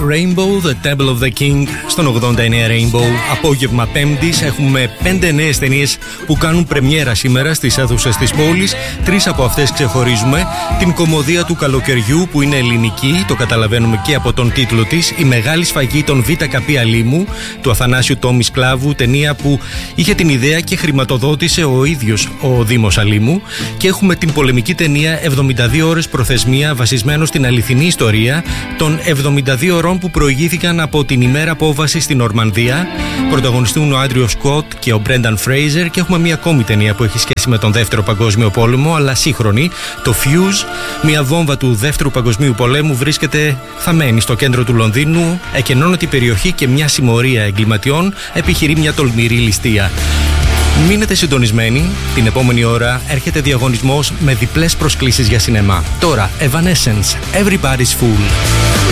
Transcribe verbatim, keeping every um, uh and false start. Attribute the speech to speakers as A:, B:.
A: Rainbow, The Temple of the King στον ογδόντα εννέα Rainbow. Απόγευμα Πέμπτης έχουμε πέντε νέες ταινίες που κάνουν πρεμιέρα σήμερα στις αίθουσες της πόλης. Τρεις από αυτές ξεχωρίζουμε. Την κομμωδία του καλοκαιριού που είναι ελληνική, το καταλαβαίνουμε και από τον τίτλο της. Η μεγάλη σφαγή των ΒΚ Αλήμου του Αθανάσιου Τόμη Σκλάβου, ταινία που είχε την ιδέα και χρηματοδότησε ο ίδιος ο Δήμος Αλήμου. Και έχουμε την πολεμική ταινία εβδομήντα δύο ώρες προθεσμία, βασισμένο στην αληθινή ιστορία των εβδομήντα δύο ώρων που προηγήθηκαν από την ημέρα απόβαση στην Νορμανδία. Πρωταγωνιστούν ο Άντριο Σκοτ και ο Μπρένταν Φρέιζερ, και έχουμε μια ακόμη ταινία που έχει σχέση με τον Δεύτερο Παγκόσμιο Πόλεμο, αλλά σύγχρονη, το Fuse. Μια βόμβα του Δεύτερου Παγκοσμίου Πολέμου βρίσκεται θαμμένη στο κέντρο του Λονδίνου, εκενώνεται η περιοχή και μια συμμορία εγκληματιών επιχειρεί μια τολμηρή ληστεία. Μείνετε συντονισμένοι, την επόμενη ώρα έρχεται διαγωνισμός με διπλές προσκλήσεις για σινεμά. Τώρα, Evanescence, Everybody's Fool.